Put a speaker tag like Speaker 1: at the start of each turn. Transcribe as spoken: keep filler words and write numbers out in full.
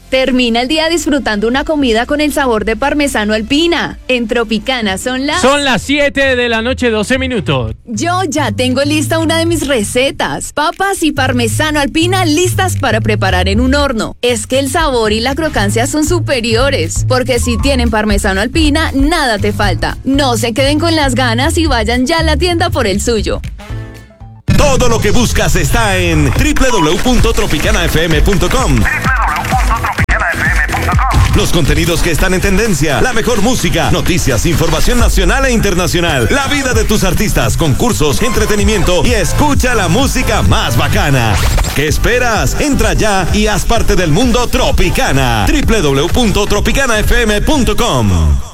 Speaker 1: Termina el día disfrutando una comida con el sabor de parmesano alpina. En Tropicana son las...
Speaker 2: Son las siete de la noche, doce minutos.
Speaker 1: Yo ya tengo lista una de mis recetas. Papas y parmesano alpina listas para preparar en un horno. Es que el sabor y la crocancia son superiores, porque si tienen parmesano alpina, nada te falta. No se queden con las ganas y vayan ya a la tienda por el suyo.
Speaker 3: Todo lo que buscas está en doble u doble u doble u punto tropicana f m punto com. doble u doble u doble u punto tropicana f m punto com. Los contenidos que están en tendencia, la mejor música, noticias, información nacional e internacional, la vida de tus artistas, concursos, entretenimiento y escucha la música más bacana. ¿Qué esperas? Entra ya y haz parte del mundo Tropicana. doble u doble u doble u punto tropicana f m punto com.